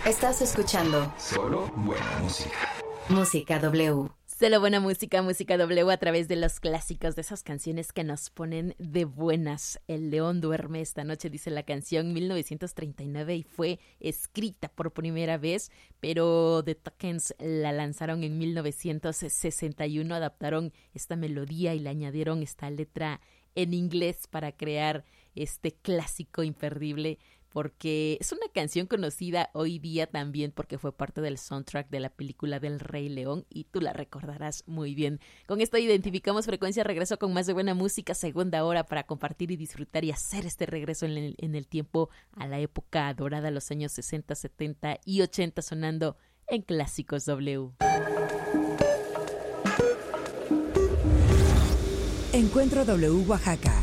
Estás escuchando Solo buena música. Música W. Solo buena música, música W a través de los clásicos, de esas canciones que nos ponen de buenas. El león duerme esta noche, dice la canción, 1939 y fue escrita por primera vez, pero The Tokens la lanzaron en 1961, adaptaron esta melodía y le añadieron esta letra en inglés para crear este clásico imperdible, porque es una canción conocida hoy día también porque fue parte del soundtrack de la película del Rey León y tú la recordarás muy bien. Con esto identificamos frecuencia, regreso con más de buena música, segunda hora para compartir y disfrutar y hacer este regreso en el tiempo a la época dorada, los años 60, 70 y 80 sonando en Clásicos W. Encuentro W Oaxaca.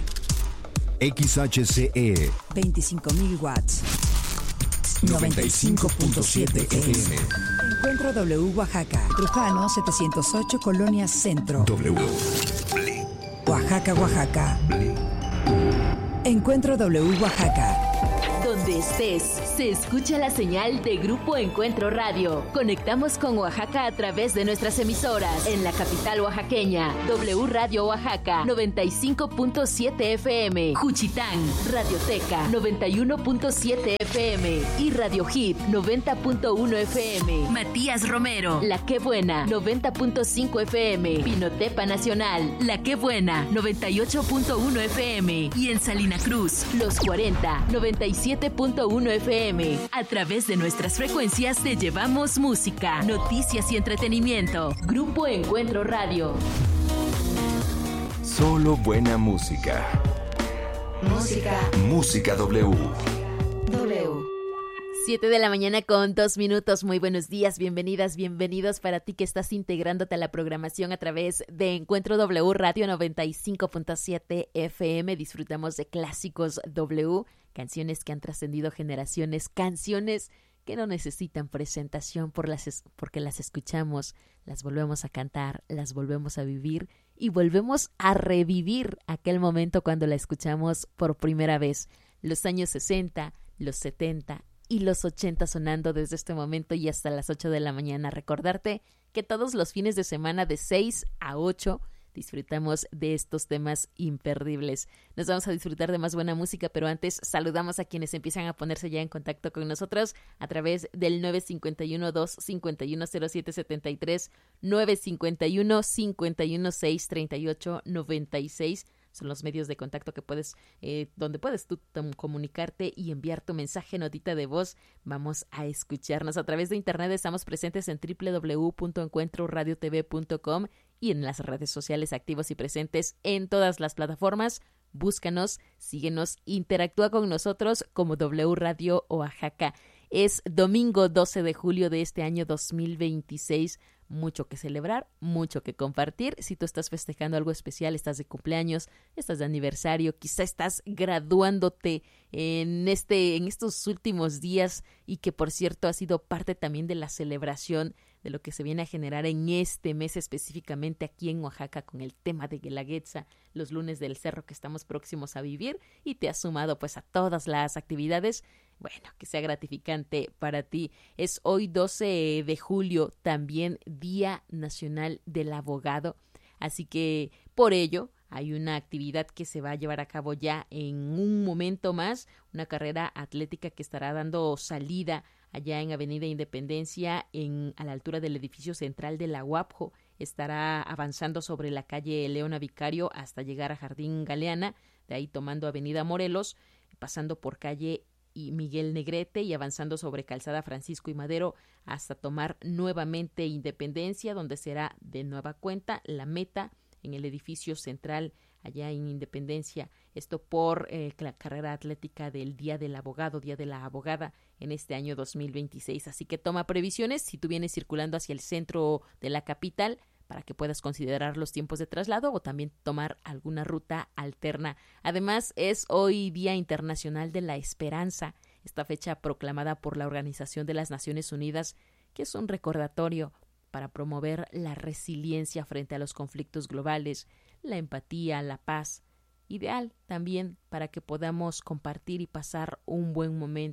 XHCE 25.000 watts. 95.7 FM. Encuentro W Oaxaca. Trujano 708 Colonia Centro. W. Oaxaca, Oaxaca. Encuentro W Oaxaca. Donde estés, se escucha la señal de Grupo Encuentro Radio. Conectamos con Oaxaca a través de nuestras emisoras. En la capital oaxaqueña, W Radio Oaxaca, 95.7 FM. Juchitán, Radioteca, 91.7 FM. Y Radio Hip, 90.1 FM. Matías Romero, La Qué Buena, 90.5 FM. Pinotepa Nacional, La Qué Buena, 98.1 FM. Y en Salina Cruz, Los 40, 97.1 FM. A través de nuestras frecuencias te llevamos música, noticias y entretenimiento. Grupo Encuentro Radio. Solo buena música. Música W. 7 de la mañana con 2 minutos. Muy buenos días, bienvenidas, bienvenidos para ti que estás integrándote a la programación a través de Encuentro W Radio 95.7 FM. Disfrutamos de Clásicos W, canciones que han trascendido generaciones, canciones que no necesitan presentación porque las escuchamos, las volvemos a cantar, las volvemos a vivir y volvemos a revivir aquel momento cuando la escuchamos por primera vez. Los años 60, los 70 y los 80 sonando desde este momento y hasta las 8 de la mañana. Recordarte que todos los fines de semana de 6 a 8 disfrutamos de estos temas imperdibles. Nos vamos a disfrutar de más buena música, pero antes saludamos a quienes empiezan a ponerse ya en contacto con nosotros a través del 951-251-0773, 951-516-3896. Son los medios de contacto que puedes, donde puedes tú comunicarte y enviar tu mensaje, notita de voz. Vamos a escucharnos a través de internet. Estamos presentes en www.encuentroradiotv.com y en las redes sociales activos y presentes en todas las plataformas. Búscanos, síguenos, interactúa con nosotros como W Radio Oaxaca. Es domingo 12 de julio de este año 2026. Mucho que celebrar, mucho que compartir. Si tú estás festejando algo especial, estás de cumpleaños, estás de aniversario, quizá estás graduándote en estos últimos días y que por cierto ha sido parte también de la celebración de lo que se viene a generar en este mes específicamente aquí en Oaxaca con el tema de Guelaguetza, los lunes del cerro que estamos próximos a vivir y te has sumado pues a todas las actividades. Bueno, que sea gratificante para ti. Es hoy 12 de julio, también Día Nacional del Abogado. Así que por ello hay una actividad que se va a llevar a cabo ya en un momento más, una carrera atlética que estará dando salida allá en Avenida Independencia, a la altura del edificio central de la UAPJO. Estará avanzando sobre la calle Leona Vicario hasta llegar a Jardín Galeana, de ahí tomando Avenida Morelos, pasando por calle y Miguel Negrete y avanzando sobre Calzada Francisco y Madero hasta tomar nuevamente Independencia, donde será de nueva cuenta la meta en el edificio central allá en Independencia. Esto por la carrera atlética del Día del Abogado, Día de la Abogada en este año 2026. Así que toma previsiones si tú vienes circulando hacia el centro de la capital, para que puedas considerar los tiempos de traslado o también tomar alguna ruta alterna. Además, es hoy Día Internacional de la Esperanza, esta fecha proclamada por la Organización de las Naciones Unidas, que es un recordatorio para promover la resiliencia frente a los conflictos globales, la empatía, la paz, ideal también para que podamos compartir y pasar un buen momento,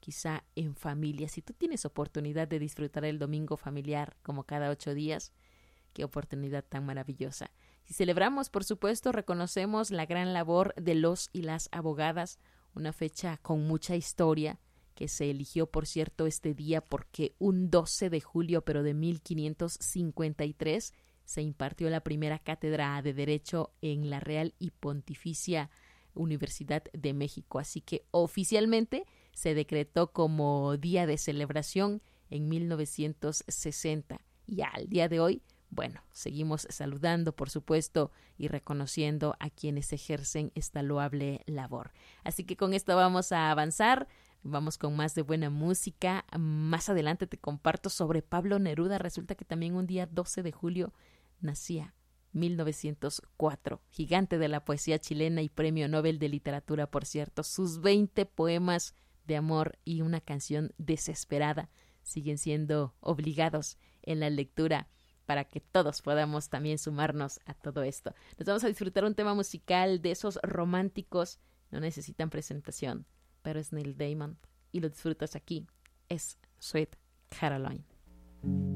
quizá en familia. Si tú tienes oportunidad de disfrutar el domingo familiar como cada 8 días, qué oportunidad tan maravillosa. Si celebramos, por supuesto, reconocemos la gran labor de los y las abogadas, una fecha con mucha historia, que se eligió, por cierto, este día porque un 12 de julio, pero de 1553, se impartió la primera cátedra de Derecho en la Real y Pontificia Universidad de México. Así que oficialmente se decretó como día de celebración en 1960. Y al día de hoy, bueno, seguimos saludando, por supuesto, y reconociendo a quienes ejercen esta loable labor. Así que con esto vamos a avanzar. Vamos con más de buena música. Más adelante te comparto sobre Pablo Neruda. Resulta que también un día 12 de julio nacía, 1904. Gigante de la poesía chilena y premio Nobel de Literatura, por cierto. Sus 20 poemas de amor y una canción desesperada siguen siendo obligados en la lectura para que todos podamos también sumarnos a todo esto. Nos vamos a disfrutar un tema musical de esos románticos. No necesitan presentación, pero es Neil Diamond y lo disfrutas aquí. Es Sweet Caroline.